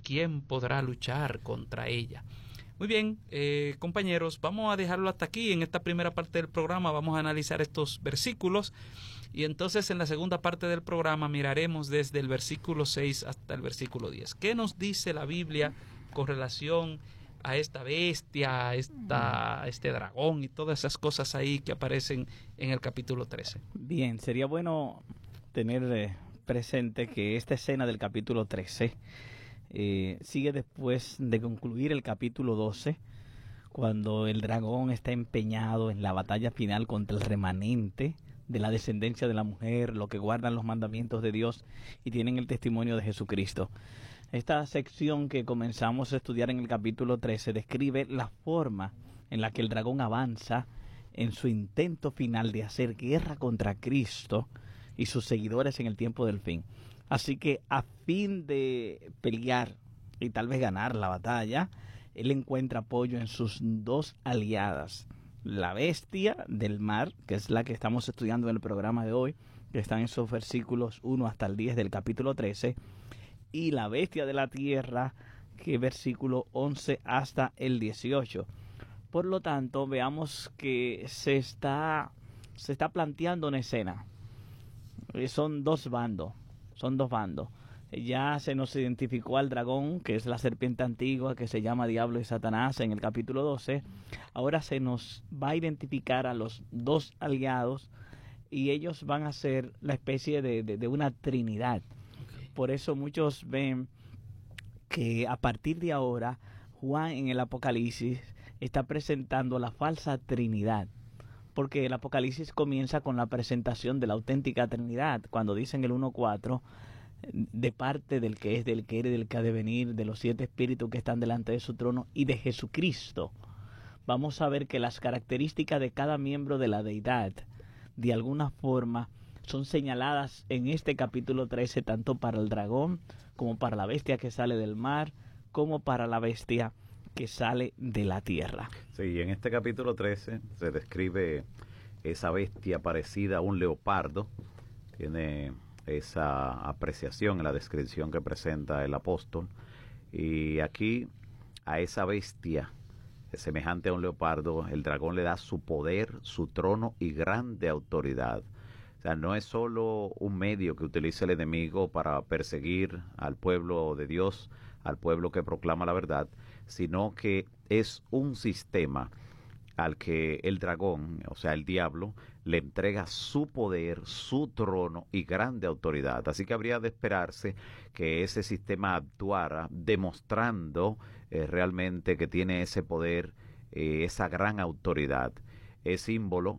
¿quién podrá luchar contra ella? Muy bien, compañeros, vamos a dejarlo hasta aquí. En esta primera parte del programa vamos a analizar estos versículos y entonces en la segunda parte del programa miraremos desde el versículo 6 hasta el versículo 10. ¿Qué nos dice la Biblia con relación a esta bestia, a este dragón y todas esas cosas ahí que aparecen en el capítulo 13? Bien, sería bueno tener presente que esta escena del capítulo 13 sigue después de concluir el capítulo 12, cuando el dragón está empeñado en la batalla final contra el remanente de la descendencia de la mujer, los que guardan los mandamientos de Dios y tienen el testimonio de Jesucristo. Esta sección que comenzamos a estudiar en el capítulo 13 describe la forma en la que el dragón avanza en su intento final de hacer guerra contra Cristo y sus seguidores en el tiempo del fin. Así que a fin de pelear y tal vez ganar la batalla, él encuentra apoyo en sus dos aliadas, la bestia del mar, que es la que estamos estudiando en el programa de hoy, que están en esos versículos 1 hasta el 10 del capítulo 13, y la bestia de la tierra, que es versículo 11 hasta el 18. Por lo tanto, veamos que se está planteando una escena. Son dos bandos. Ya se nos identificó al dragón, que es la serpiente antigua, que se llama Diablo y Satanás en el capítulo 12. Ahora se nos va a identificar a los dos aliados y ellos van a ser la especie de una trinidad. Por eso muchos ven que a partir de ahora Juan en el Apocalipsis está presentando la falsa trinidad. Porque el Apocalipsis comienza con la presentación de la auténtica Trinidad, cuando dicen el 1:4, de parte del que es, del que era y del que ha de venir, de los 7 espíritus que están delante de su trono y de Jesucristo. Vamos a ver que las características de cada miembro de la deidad, de alguna forma, son señaladas en este capítulo 13, tanto para el dragón, como para la bestia que sale del mar, como para la bestia que sale de la tierra. Sí, en este capítulo 13 se describe esa bestia parecida a un leopardo. Tiene esa apreciación en la descripción que presenta el apóstol. Y aquí a esa bestia semejante a un leopardo, el dragón le da su poder, su trono y grande autoridad. O sea, no es solo un medio que utiliza el enemigo para perseguir al pueblo de Dios, al pueblo que proclama la verdad, sino que es un sistema al que el dragón, o sea, el diablo, le entrega su poder, su trono y grande autoridad. Así que habría de esperarse que ese sistema actuara demostrando realmente que tiene ese poder, esa gran autoridad. Es símbolo,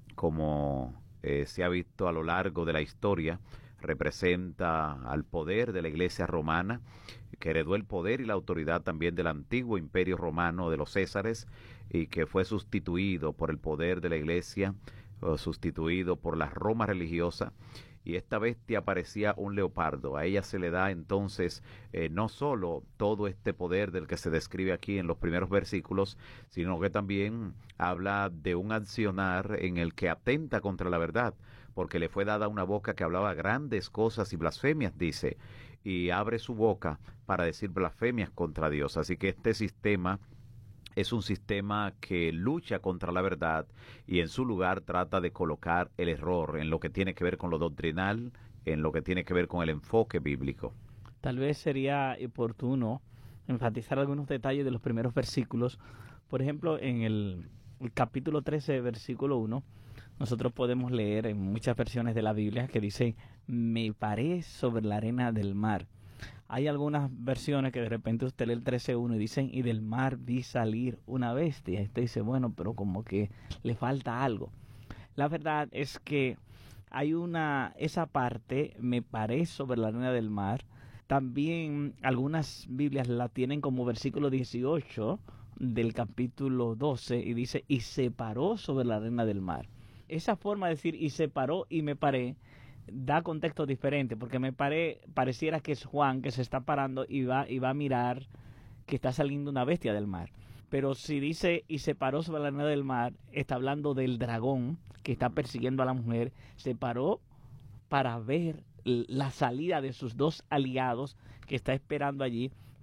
como se ha visto a lo largo de la historia, representa al poder de la Iglesia romana, que heredó el poder y la autoridad también del antiguo imperio romano de los Césares, y que fue sustituido por el poder de la Iglesia, sustituido por la Roma religiosa. Y esta bestia parecía un leopardo. A ella se le da entonces no solo todo este poder del que se describe aquí en los primeros versículos, sino que también habla de un accionar en el que atenta contra la verdad, porque le fue dada una boca que hablaba grandes cosas y blasfemias, dice, y abre su boca para decir blasfemias contra Dios. Así que este sistema es un sistema que lucha contra la verdad y en su lugar trata de colocar el error en lo que tiene que ver con lo doctrinal, en lo que tiene que ver con el enfoque bíblico. Tal vez sería oportuno enfatizar algunos detalles de los primeros versículos. Por ejemplo, en el capítulo 13, versículo 1, nosotros podemos leer en muchas versiones de la Biblia que dice: me paré sobre la arena del mar. Hay algunas versiones que de repente usted lee el 13:1 y dicen: y del mar vi salir una bestia. Y usted dice: bueno, pero como que le falta algo. La verdad es que hay esa parte, me paré sobre la arena del mar. También algunas Biblias la tienen como versículo 18 del capítulo 12 y dice: y se paró sobre la arena del mar. Esa forma de decir y se paró y me paré da contexto diferente, porque me paré, pareciera que es Juan que se está parando y va a mirar que está saliendo una bestia del mar. Pero si dice y se paró sobre la arena del mar, está hablando del dragón que está persiguiendo a la mujer. Se paró para ver la salida de sus dos aliados que está esperando allí,